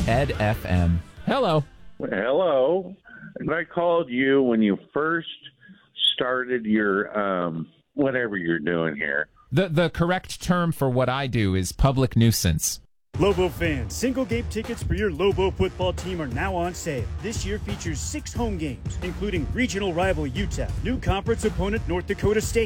Ed FM. Hello. Hello. I called you when you first started your whatever you're doing here. The correct term for what I do is public nuisance. Lobo fans, single-game tickets for your Lobo football team are now on sale. This year features 6 home games, including regional rival UTEP, new conference opponent North Dakota State,